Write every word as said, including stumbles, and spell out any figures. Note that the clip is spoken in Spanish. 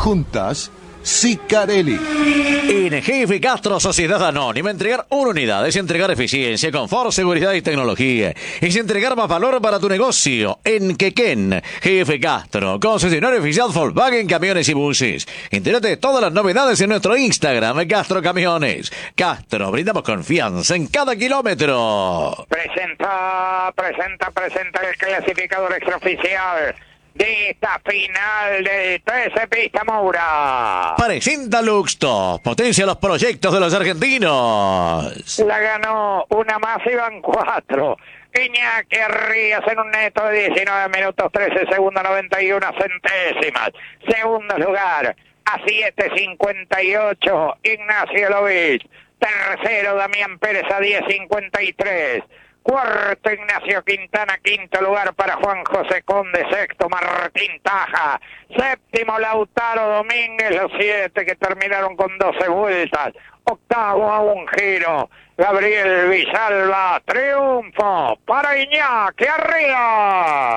juntas, Sicarelli. En Jefe Castro Sociedad Anónima, entregar una unidad es entregar eficiencia, confort, seguridad y tecnología. Es entregar más valor para tu negocio. En Quequén, Jefe Castro, concesionario oficial Volkswagen Camiones y Buses. Entérate de todas las novedades en nuestro Instagram, Castro Camiones. Castro, brindamos confianza en cada kilómetro. Presenta, presenta, presenta el clasificador extraoficial de esta final del trece Pista Moura. Presenta Luxto, potencia los proyectos de los argentinos. La ganó una más y van cuatro. Iñaki Ríos en un neto de diecinueve minutos trece segundos noventa y una centésimas. Segundo lugar a siete cincuenta y ocho Ignacio Lovich. Tercero Damián Pérez a diez cincuenta y tres. Cuarto Ignacio Quintana, quinto lugar para Juan José Conde, sexto Martín Taja, séptimo Lautaro Domínguez, los siete que terminaron con doce vueltas, octavo a un giro, Gabriel Villalba, triunfo para Iñaki Arriba.